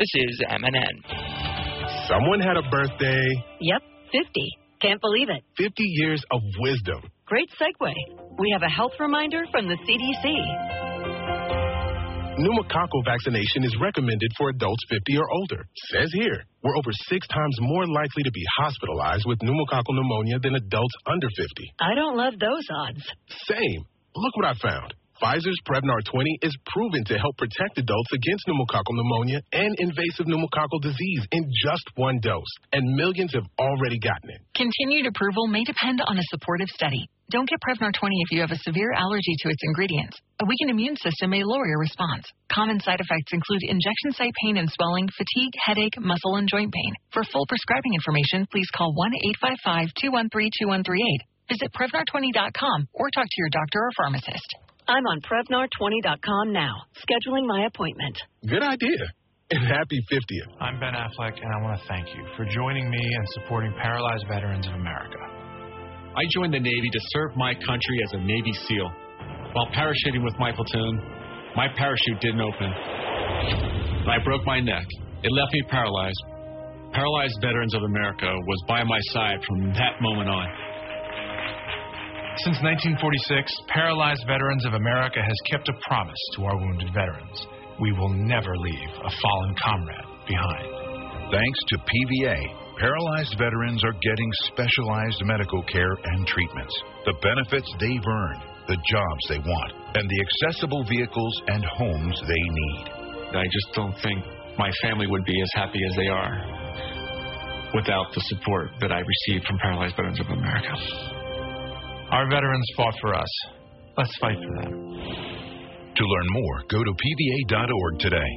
This is MNN. Someone had a birthday. Yep, 50. Can't believe it. 50 years of wisdom. Great segue. We have a health reminder from the CDC. Pneumococcal vaccination is recommended for adults 50 or older. Says here, we're over 6 times more likely to be hospitalized with pneumococcal pneumonia than adults under 50. I don't love those odds. Same. Look what I found. Pfizer's Prevnar 20 is proven to help protect adults against pneumococcal pneumonia and invasive pneumococcal disease in just 1 dose. And millions have already gotten it. Continued approval may depend on a supportive study. Don't get Prevnar 20 if you have a severe allergy to its ingredients. A weakened immune system may lower your response. Common side effects include injection site pain and swelling, fatigue, headache, muscle, and joint pain. For full prescribing information, please call 1-855-213-2138. Visit Prevnar20.com or talk to your doctor or pharmacist. I'm on Prevnar20.com now, scheduling my appointment. Good idea. And happy 50th. I'm Ben Affleck, and I want to thank you for joining me and supporting Paralyzed Veterans of America. I joined the Navy to serve my country as a Navy SEAL. While parachuting with my platoon, my parachute didn't open. And I broke my neck. It left me paralyzed. Paralyzed Veterans of America was by my side from that moment on. Since 1946, Paralyzed Veterans of America has kept a promise to our wounded veterans. We will never leave a fallen comrade behind. Thanks to PVA, paralyzed veterans are getting specialized medical care and treatments, the benefits they've earned, the jobs they want, and the accessible vehicles and homes they need. I just don't think my family would be as happy as they are without the support that I received from Paralyzed Veterans of America. Our veterans fought for us. Let's fight for them. To learn more, go to pva.org today.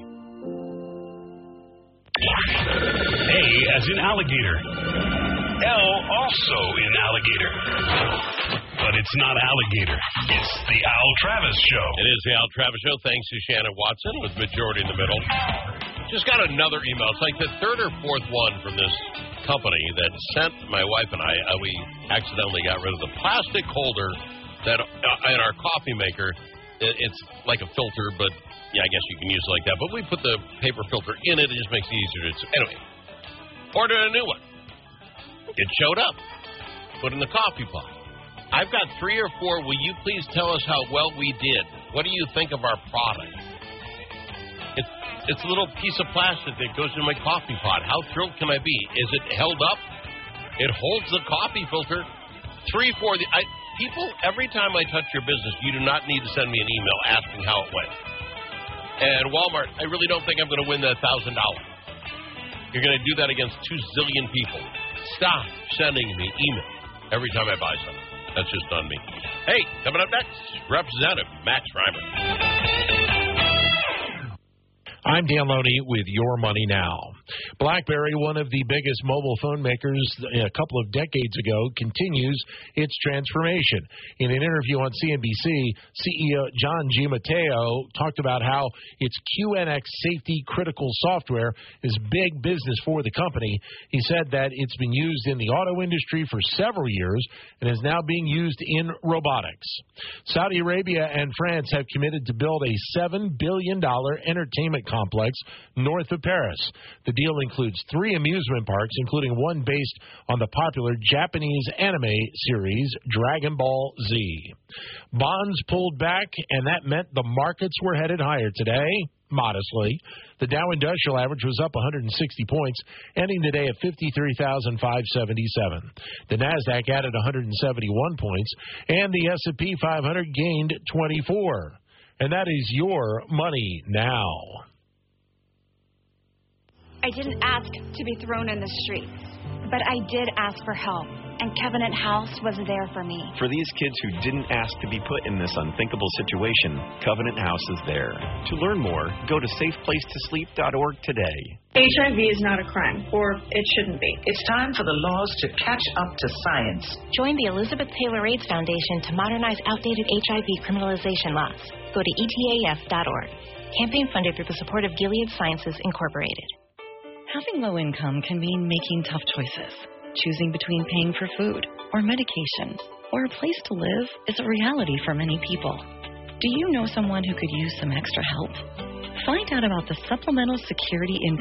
A as in alligator. L also in alligator. But it's not alligator. It's the Al Travis Show. It is the Al Travis Show. Thanks to Shannon Watson with Majority in the Middle. Just got another email. It's like the third or fourth one from this company that sent my wife and I. We accidentally got rid of the plastic holder that in our coffee maker. It's like a filter, but yeah, I guess you can use it like that. But we put the paper filter in it. It just makes it easier. Anyway, ordered a new one. It showed up. Put in the coffee pot. I've got 3 or 4. Will you please tell us how well we did? What do you think of our product? It's a little piece of plastic that goes in my coffee pot. How thrilled can I be? Is it held up? It holds the coffee filter. 3, 4. People, every time I touch your business, you do not need to send me an email asking how it went. And Walmart, I really don't think I'm going to win that $1,000. You're going to do that against 2 zillion people. Stop sending me email every time I buy something. That's just on me. Hey, coming up next, Representative Max Reimer. I'm Dan Loney with Your Money Now. BlackBerry, one of the biggest mobile phone makers a couple of decades ago, continues its transformation. In an interview on CNBC, CEO John Giamatteo talked about how its QNX safety critical software is big business for the company. He said that it's been used in the auto industry for several years and is now being used in robotics. Saudi Arabia and France have committed to build a $7 billion entertainment complex north of Paris. The deal includes 3 amusement parks, including one based on the popular Japanese anime series Dragon Ball Z. Bonds pulled back, and that meant the markets were headed higher today, modestly. The Dow Industrial Average was up 160 points, ending today at 53,577. The Nasdaq added 171 points, and the S&P 500 gained 24. And that is Your Money Now. I didn't ask to be thrown in the streets, but I did ask for help, and Covenant House was there for me. For these kids who didn't ask to be put in this unthinkable situation, Covenant House is there. To learn more, go to safeplacetosleep.org today. HIV is not a crime, or it shouldn't be. It's time for the laws to catch up to science. Join the Elizabeth Taylor AIDS Foundation to modernize outdated HIV criminalization laws. Go to etaf.org. Campaign funded through the support of Gilead Sciences, Incorporated. Having low income can mean making tough choices. Choosing between paying for food or medication or a place to live is a reality for many people. Do you know someone who could use some extra help? Find out about the Supplemental Security Income